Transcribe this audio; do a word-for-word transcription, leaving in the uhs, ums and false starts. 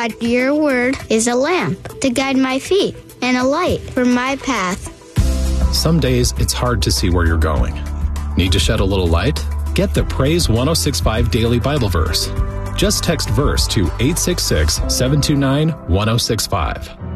God, your word is a lamp to guide my feet and a light for my path. Some days it's hard to see where you're going. Need to shed a little light? Get the Praise one oh six point five Daily Bible Verse. Just text verse to eight six six, seven two nine, one oh six five.